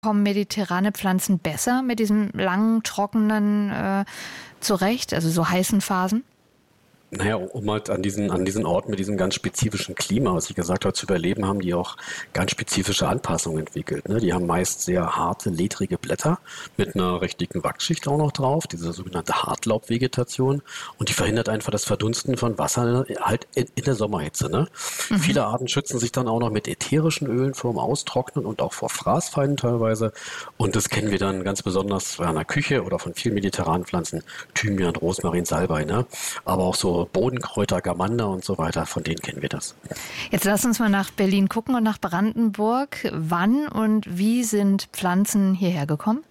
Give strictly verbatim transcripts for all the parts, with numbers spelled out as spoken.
Kommen mediterrane Pflanzen besser mit diesem langen, trockenen äh, zurecht, also so heißen Phasen? Naja, um halt an diesen, an diesen Orten mit diesem ganz spezifischen Klima, was ich gesagt habe, zu überleben, haben die auch ganz spezifische Anpassungen entwickelt. Ne? Die haben meist sehr harte, ledrige Blätter mit einer recht dicken Wachsschicht auch noch drauf, diese sogenannte Hartlaubvegetation. Und die verhindert einfach das Verdunsten von Wasser halt in, in der Sommerhitze. Ne? Mhm. Viele Arten schützen sich dann auch noch mit ätherischen Ölen vor dem Austrocknen und auch vor Fraßfeinden teilweise. Und das kennen wir dann ganz besonders in der Küche oder von vielen mediterranen Pflanzen, Thymian, Rosmarin, Salbei. Ne? Aber auch so Bodenkräuter, Gamander und so weiter, von denen kennen wir das. Jetzt lass uns mal nach Berlin gucken und nach Brandenburg. Wann und wie sind Pflanzen hierher gekommen?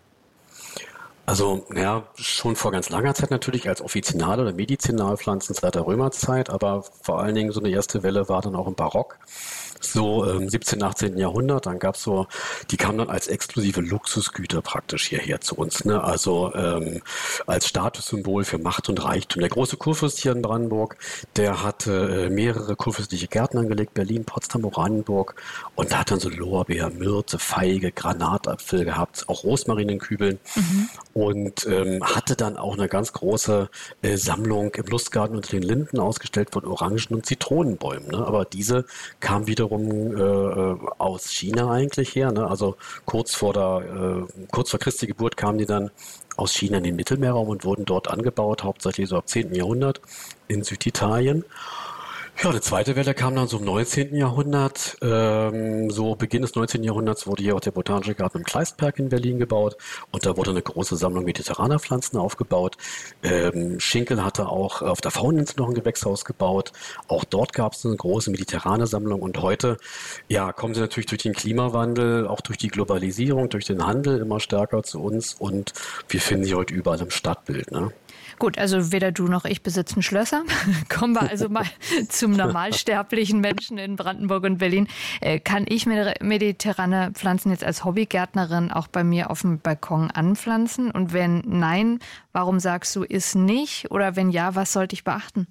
Also, ja, schon vor ganz langer Zeit natürlich als Offizinal- oder Medizinalpflanzen seit der Römerzeit, aber vor allen Dingen so eine erste Welle war dann auch im Barock. So im siebzehnten, achtzehnten Jahrhundert, dann gab's so, die kamen dann als exklusive Luxusgüter praktisch hierher zu uns, ne? Also ähm, als Statussymbol für Macht und Reichtum. Der große Kurfürst hier in Brandenburg, der hatte äh, mehrere kurfürstliche Gärten angelegt, Berlin, Potsdam, Oranienburg, und da hat dann so Lorbeer, Myrte, Feige, Granatapfel gehabt, auch Rosmarin in Kübeln, mhm. und ähm, hatte dann auch eine ganz große äh, Sammlung im Lustgarten unter den Linden ausgestellt von Orangen- und Zitronenbäumen, ne? Aber diese kam wiederum Äh, aus China eigentlich her, ne? Also kurz vor der, äh, kurz vor Christi Geburt kamen die dann aus China in den Mittelmeerraum und wurden dort angebaut, hauptsächlich so ab zehnten Jahrhundert in Süditalien. Ja, eine zweite Welle kam dann so im neunzehnten Jahrhundert. Ähm, so Beginn des neunzehnten Jahrhunderts wurde hier auch der Botanische Garten im Kleistpark in Berlin gebaut. Und da wurde eine große Sammlung mediterraner Pflanzen aufgebaut. Ähm, Schinkel hatte auch auf der Fauninsel noch ein Gewächshaus gebaut. Auch dort gab es eine große mediterrane Sammlung. Und heute, ja, kommen sie natürlich durch den Klimawandel, auch durch die Globalisierung, durch den Handel immer stärker zu uns. Und wir finden sie heute überall im Stadtbild, ne? Gut, also weder du noch ich besitzen Schlösser. Kommen wir also mal zum normalsterblichen Menschen in Brandenburg und Berlin. Äh, kann ich mediterrane Pflanzen jetzt als Hobbygärtnerin auch bei mir auf dem Balkon anpflanzen? Und wenn nein, warum sagst du, ist nicht? Oder wenn ja, was sollte ich beachten?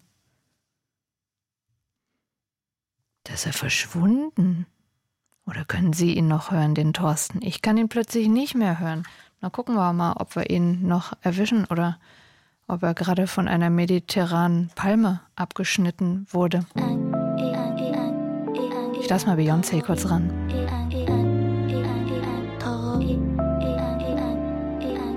Da ist er verschwunden. Oder können Sie ihn noch hören, den Thorsten? Ich kann ihn plötzlich nicht mehr hören. Na, gucken wir mal, ob wir ihn noch erwischen oder ob er gerade von einer mediterranen Palme abgeschnitten wurde. Ich lasse mal Beyoncé kurz ran.